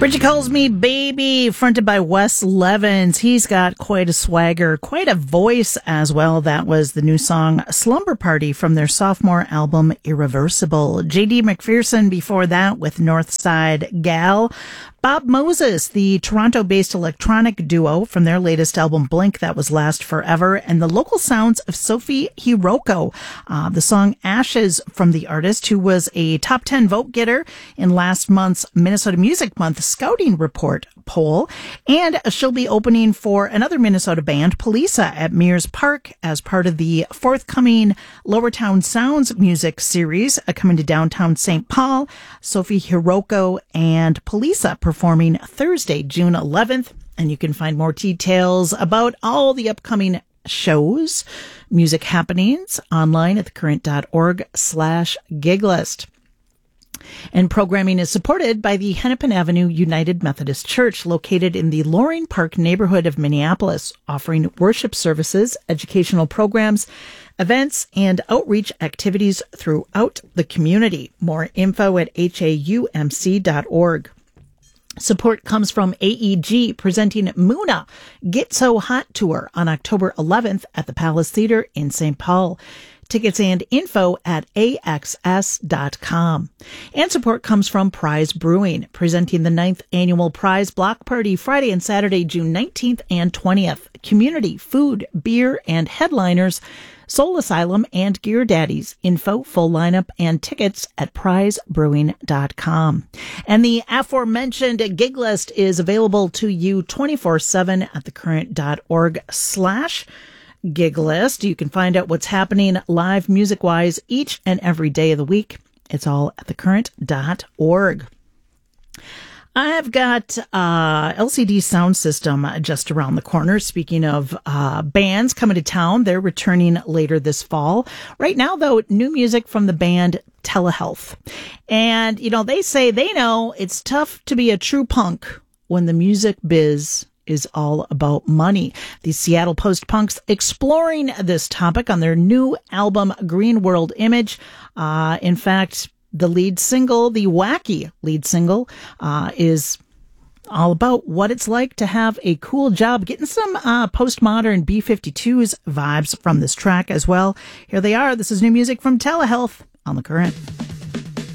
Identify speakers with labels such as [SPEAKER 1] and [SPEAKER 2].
[SPEAKER 1] Bridget Calls Me Baby, fronted by Wes Levens. He's got quite a swagger, quite a voice as well. That was the new song Slumber Party from their sophomore album Irreversible. J.D. McPherson before that with Northside Gal. Bob Moses, the Toronto-based electronic duo from their latest album Blink, that was Last Forever, and the local sounds of Sophie Hiroko. The song Ashes from the artist, who was a top 10 vote getter in last month's Minnesota Music Month Scouting Report poll. And she'll be opening for another Minnesota band, Polisa, at Mears Park as part of the forthcoming Lower Town Sounds music series coming to downtown St. Paul. Sophie Hiroko and Polisa performing Thursday, June 11th. And you can find more details about all the upcoming shows, music happenings online at thecurrent.org/giglist. And programming is supported by the Hennepin Avenue United Methodist Church, located in the Loring Park neighborhood of Minneapolis, offering worship services, educational programs, events, and outreach activities throughout the community. More info at haumc.org. Support comes from AEG, presenting Muna Get So Hot Tour on October 11th at the Palace Theater in St. Paul. Tickets and info at axs.com. And support comes from Prize Brewing, presenting the 9th annual Prize Block Party Friday and Saturday, June 19th and 20th. Community, food, beer, and headliners, Soul Asylum and Gear Daddies. Info, full lineup, and tickets at prizebrewing.com. And the aforementioned gig list is available to you 24/7 at thecurrent.org/gig list. You can find out what's happening live music-wise each and every day of the week. It's all at thecurrent.org. I've got LCD Sound System just around the corner. Speaking of bands coming to town, they're returning later this fall. Right now, though, new music from the band Telehealth. And, you know, they say they know it's tough to be a true punk when the music biz is all about money. The Seattle Post-Punks exploring this topic on their new album, Green World Image. In fact, the lead single, the wacky lead single, is all about what it's like to have a cool job, getting some postmodern B-52s vibes from this track as well. Here they are. This is new music from Telehealth on The Current.